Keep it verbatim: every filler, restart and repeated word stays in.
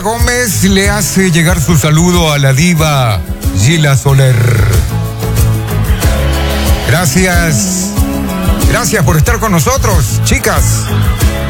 Gómez le hace llegar su saludo a la diva Gila Soler. Gracias. Gracias por estar con nosotros, chicas.